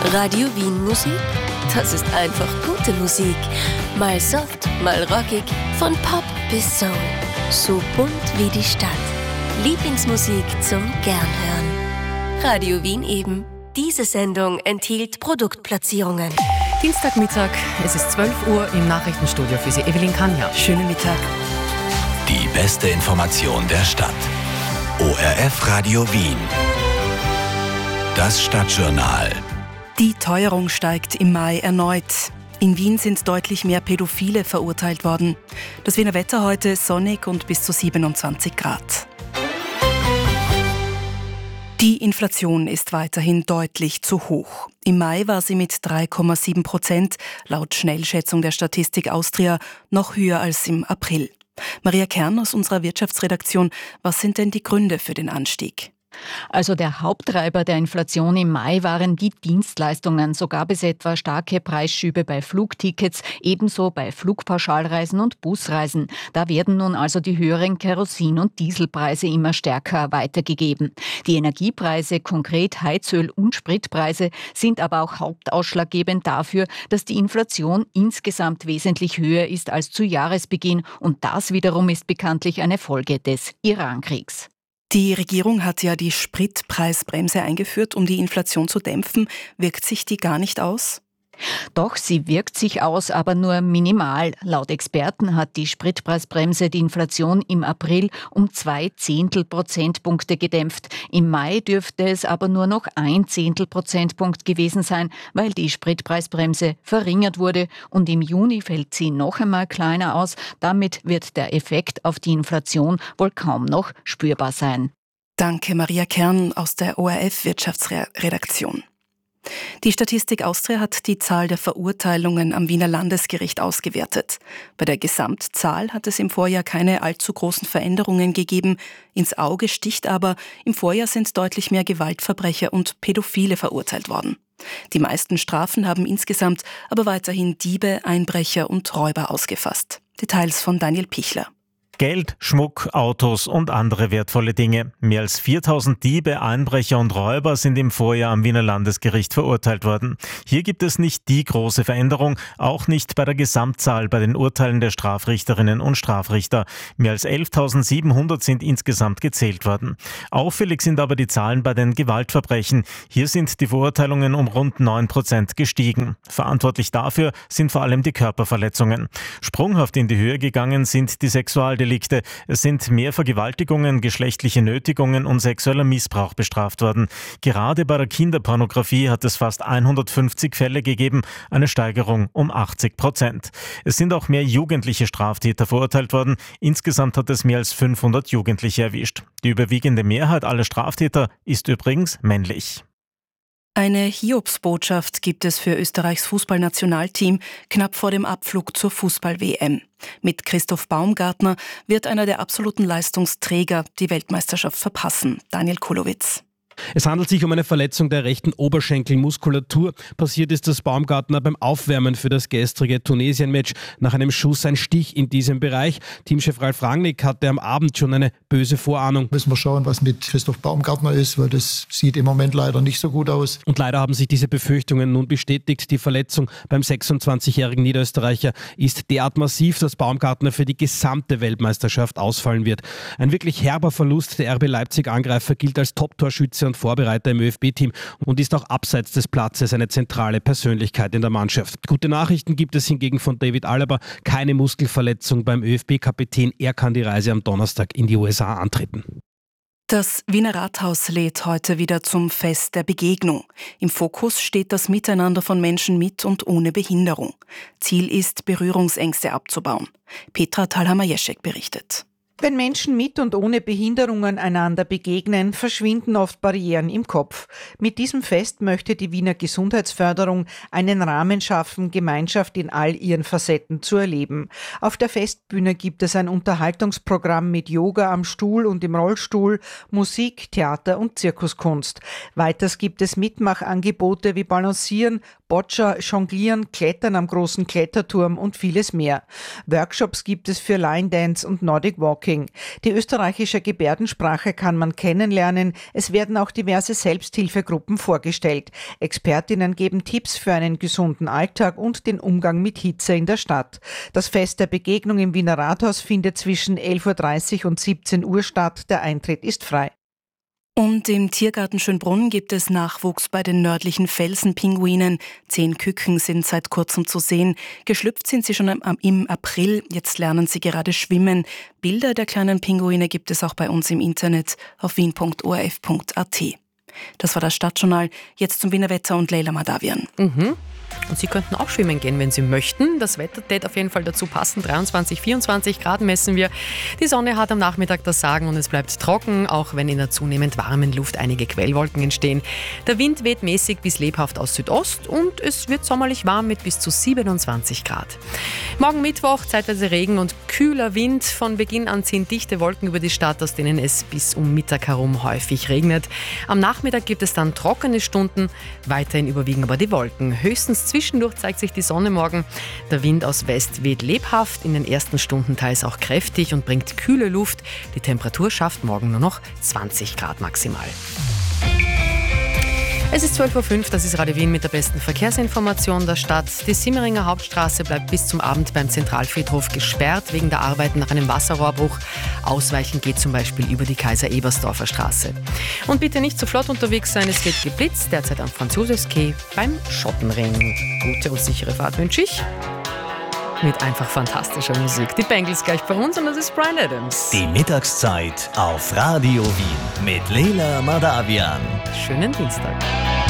Radio Wien Musik? Das ist einfach gute Musik. Mal soft, mal rockig, von Pop bis Soul. So bunt wie die Stadt. Lieblingsmusik zum Gernhören. Radio Wien eben. Diese Sendung enthielt Produktplatzierungen. Dienstagmittag, es ist 12 Uhr im Nachrichtenstudio für Sie Evelyn Kanja. Schönen Mittag. Die beste Information der Stadt. ORF Radio Wien. Das Stadtjournal. Die Teuerung steigt im Mai erneut. In Wien sind deutlich mehr Pädophile verurteilt worden. Das Wiener Wetter heute sonnig und bis zu 27 Grad. Die Inflation ist weiterhin deutlich zu hoch. Im Mai war sie mit 3,7%, laut Schnellschätzung der Statistik Austria, noch höher als im April. Maria Kern aus unserer Wirtschaftsredaktion, was sind denn die Gründe für den Anstieg? Also der Haupttreiber der Inflation im Mai waren die Dienstleistungen. So gab es etwa starke Preisschübe bei Flugtickets, ebenso bei Flugpauschalreisen und Busreisen. Da werden nun also die höheren Kerosin- und Dieselpreise immer stärker weitergegeben. Die Energiepreise, konkret Heizöl- und Spritpreise, sind aber auch hauptausschlaggebend dafür, dass die Inflation insgesamt wesentlich höher ist als zu Jahresbeginn. Und das wiederum ist bekanntlich eine Folge des Irankriegs. Die Regierung hat ja die Spritpreisbremse eingeführt, um die Inflation zu dämpfen. Wirkt sich die gar nicht aus? Doch, sie wirkt sich aus, aber nur minimal. Laut Experten hat die Spritpreisbremse die Inflation im April um 0,2 Prozentpunkte gedämpft. Im Mai dürfte es aber nur noch 0,1 Prozentpunkt gewesen sein, weil die Spritpreisbremse verringert wurde. Und im Juni fällt sie noch einmal kleiner aus. Damit wird der Effekt auf die Inflation wohl kaum noch spürbar sein. Danke, Maria Kern aus der ORF Wirtschaftsredaktion. Die Statistik Austria hat die Zahl der Verurteilungen am Wiener Landesgericht ausgewertet. Bei der Gesamtzahl hat es im Vorjahr keine allzu großen Veränderungen gegeben. Ins Auge sticht aber, im Vorjahr sind deutlich mehr Gewaltverbrecher und Pädophile verurteilt worden. Die meisten Strafen haben insgesamt aber weiterhin Diebe, Einbrecher und Räuber ausgefasst. Details von Daniel Pichler. Geld, Schmuck, Autos und andere wertvolle Dinge. Mehr als 4000 Diebe, Einbrecher und Räuber sind im Vorjahr am Wiener Landesgericht verurteilt worden. Hier gibt es nicht die große Veränderung, auch nicht bei der Gesamtzahl bei den Urteilen der Strafrichterinnen und Strafrichter. Mehr als 11.700 sind insgesamt gezählt worden. Auffällig sind aber die Zahlen bei den Gewaltverbrechen. Hier sind die Verurteilungen um rund 9% gestiegen. Verantwortlich dafür sind vor allem die Körperverletzungen. Sprunghaft in die Höhe gegangen sind die Sexualdelikte. Es sind mehr Vergewaltigungen, geschlechtliche Nötigungen und sexueller Missbrauch bestraft worden. Gerade bei der Kinderpornografie hat es fast 150 Fälle gegeben, eine Steigerung um 80%. Es sind auch mehr jugendliche Straftäter verurteilt worden. Insgesamt hat es mehr als 500 Jugendliche erwischt. Die überwiegende Mehrheit aller Straftäter ist übrigens männlich. Eine Hiobsbotschaft gibt es für Österreichs Fußballnationalteam knapp vor dem Abflug zur Fußball-WM. Mit Christoph Baumgartner wird einer der absoluten Leistungsträger die Weltmeisterschaft verpassen. Daniel Kulowitz. Es handelt sich um eine Verletzung der rechten Oberschenkelmuskulatur. Passiert ist das Baumgartner beim Aufwärmen für das gestrige Tunesien-Match. Nach einem Schuss ein Stich in diesem Bereich. Teamchef Ralf Rangnick hatte am Abend schon eine böse Vorahnung. Müssen wir schauen, was mit Christoph Baumgartner ist, weil das sieht im Moment leider nicht so gut aus. Und leider haben sich diese Befürchtungen nun bestätigt. Die Verletzung beim 26-jährigen Niederösterreicher ist derart massiv, dass Baumgartner für die gesamte Weltmeisterschaft ausfallen wird. Ein wirklich herber Verlust. Der RB Leipzig-Angreifer gilt als Top-Torschütze und Vorbereiter im ÖFB-Team und ist auch abseits des Platzes eine zentrale Persönlichkeit in der Mannschaft. Gute Nachrichten gibt es hingegen von David Alaba. Keine Muskelverletzung beim ÖFB-Kapitän. Er kann die Reise am Donnerstag in die USA antreten. Das Wiener Rathaus lädt heute wieder zum Fest der Begegnung. Im Fokus steht das Miteinander von Menschen mit und ohne Behinderung. Ziel ist, Berührungsängste abzubauen. Petra Thalhammer-Jeschek berichtet. Wenn Menschen mit und ohne Behinderungen einander begegnen, verschwinden oft Barrieren im Kopf. Mit diesem Fest möchte die Wiener Gesundheitsförderung einen Rahmen schaffen, Gemeinschaft in all ihren Facetten zu erleben. Auf der Festbühne gibt es ein Unterhaltungsprogramm mit Yoga am Stuhl und im Rollstuhl, Musik, Theater und Zirkuskunst. Weiters gibt es Mitmachangebote wie Balancieren, Boccia, Jonglieren, Klettern am großen Kletterturm und vieles mehr. Workshops gibt es für Line Dance und Nordic Walking. Talking. Die österreichische Gebärdensprache kann man kennenlernen. Es werden auch diverse Selbsthilfegruppen vorgestellt. Expertinnen geben Tipps für einen gesunden Alltag und den Umgang mit Hitze in der Stadt. Das Fest der Begegnung im Wiener Rathaus findet zwischen 11.30 Uhr und 17 Uhr statt. Der Eintritt ist frei. Und im Tiergarten Schönbrunn gibt es Nachwuchs bei den nördlichen Felsenpinguinen. 10 Küken sind seit kurzem zu sehen. Geschlüpft sind sie schon im April. Jetzt lernen sie gerade schwimmen. Bilder der kleinen Pinguine gibt es auch bei uns im Internet auf wien.orf.at. Das war das Stadtjournal. Jetzt zum Wiener Wetter und Leila Madavian. Und Sie könnten auch schwimmen gehen, wenn Sie möchten. Das Wetter tät auf jeden Fall dazu passen. 23, 24 Grad messen wir. Die Sonne hat am Nachmittag das Sagen und es bleibt trocken, auch wenn in der zunehmend warmen Luft einige Quellwolken entstehen. Der Wind weht mäßig bis lebhaft aus Südost und es wird sommerlich warm mit bis zu 27 Grad. Morgen Mittwoch zeitweise Regen und kühler Wind. Von Beginn an ziehen dichte Wolken über die Stadt, aus denen es bis um Mittag herum häufig regnet. Am Nachmittag gibt es dann trockene Stunden. Weiterhin überwiegen aber die Wolken. Höchstens zwischendurch zeigt sich die Sonne morgen. Der Wind aus West weht lebhaft, in den ersten Stunden teils auch kräftig und bringt kühle Luft. Die Temperatur schafft morgen nur noch 20 Grad maximal. Es ist 12.05 Uhr, das ist Radio Wien mit der besten Verkehrsinformation der Stadt. Die Simmeringer Hauptstraße bleibt bis zum Abend beim Zentralfriedhof gesperrt wegen der Arbeiten nach einem Wasserrohrbruch. Ausweichen geht zum Beispiel über die Kaiser-Ebersdorfer Straße. Und bitte nicht zu flott unterwegs sein, es wird geblitzt, derzeit am Franz-Josefs-Quai beim Schottenring. Gute und sichere Fahrt wünsche ich. Mit einfach fantastischer Musik. Die Bengals gleich bei uns und das ist Bryan Adams. Die Mittagszeit auf Radio Wien mit Leila Madavian. Schönen Dienstag.